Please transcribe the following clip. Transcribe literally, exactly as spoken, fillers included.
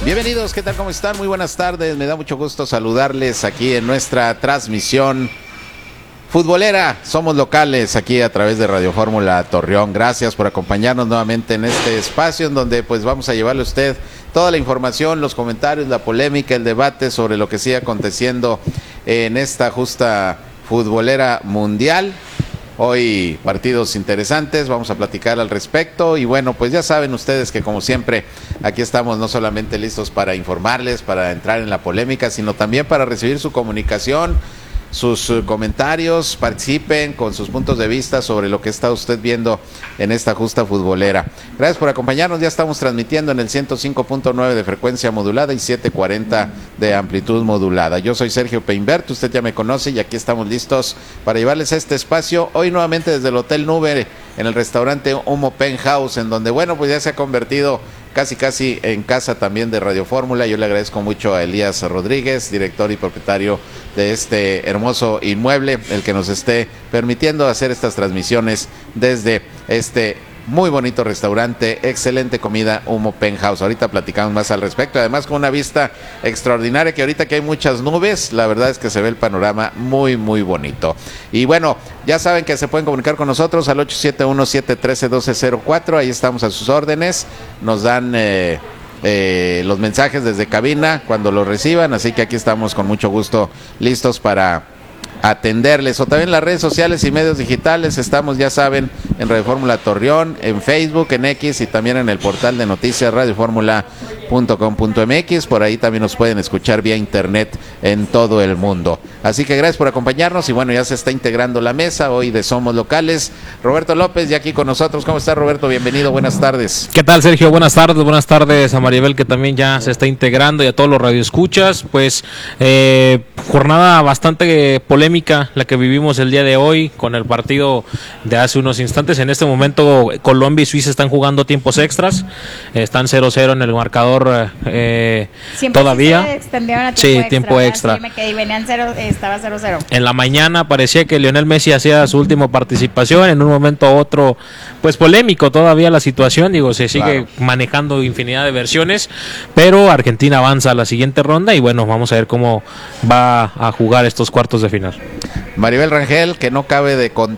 Bienvenidos, ¿qué tal? ¿Cómo están? Muy buenas tardes, me da mucho gusto saludarles aquí en nuestra transmisión futbolera. Somos locales aquí a través de Radio Fórmula Torreón. Gracias por acompañarnos nuevamente en este espacio en donde pues vamos a llevarle a usted toda la información, los comentarios, la polémica, el debate sobre lo que sigue aconteciendo en esta justa futbolera mundial. Hoy partidos interesantes, vamos a platicar al respecto y bueno, pues ya saben ustedes que como siempre aquí estamos no solamente listos para informarles, para entrar en la polémica, sino también para recibir su comunicación, sus comentarios, participen con sus puntos de vista sobre lo que está usted viendo en esta justa futbolera. Gracias por acompañarnos, ya estamos transmitiendo en el ciento cinco punto nueve de frecuencia modulada y setecientos cuarenta de amplitud modulada. Yo soy Sergio Peinbert, usted ya me conoce y aquí estamos listos para llevarles a este espacio, hoy nuevamente desde el Hotel Nube, en el restaurante Humo Penthouse, en donde bueno, pues ya se ha convertido casi casi en casa también de Radio Fórmula. Yo le agradezco mucho a Elías Rodríguez, director y propietario de este hermoso inmueble, el que nos esté permitiendo hacer estas transmisiones desde este muy bonito restaurante, excelente comida, Humo Penthouse. Ahorita platicamos más al respecto, además con una vista extraordinaria, que ahorita que hay muchas nubes, la verdad es que se ve el panorama muy muy bonito. Y bueno, ya saben que se pueden comunicar con nosotros al ocho siete uno, siete uno tres, uno dos cero cuatro, ahí estamos a sus órdenes, nos dan eh, eh, los mensajes desde cabina cuando los reciban, así que aquí estamos con mucho gusto listos para atenderles, o también las redes sociales y medios digitales. Estamos, ya saben, en Radio Fórmula Torreón, en Facebook, en X y también en el portal de noticias radio fórmula punto com punto m x. Por ahí también nos pueden escuchar vía internet en todo el mundo. Así que gracias por acompañarnos y bueno, ya se está integrando la mesa hoy de Somos Locales. Roberto López ya aquí con nosotros. ¿Cómo está, Roberto? Bienvenido, buenas tardes. ¿Qué tal, Sergio? Buenas tardes, buenas tardes a Maribel, que también ya se está integrando, y a todos los radioescuchas. Pues eh, jornada bastante polémica la que vivimos el día de hoy con el partido de hace unos instantes. En este momento Colombia y Suiza están jugando tiempos extras, están cero cero en el marcador eh, todavía. Se extendieron a tiempo sí, extra, tiempo extra. Sí, me quedé, venían cero, estaba cero cero. En la mañana parecía que Lionel Messi hacía su última participación, en un momento u otro, pues polémico todavía la situación, digo, se sigue Claro. manejando infinidad de versiones, pero Argentina avanza a la siguiente ronda y bueno, vamos a ver cómo va a jugar estos cuartos de final. Maribel Rangel, que no cabe de contar